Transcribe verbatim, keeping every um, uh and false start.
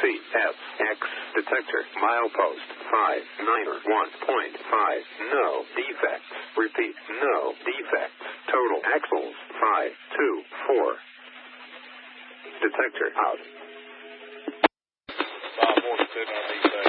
C F X detector milepost five niner one point five. No defects. Repeat, no defects. Total axles five two four. Detector out. five one two nine defects.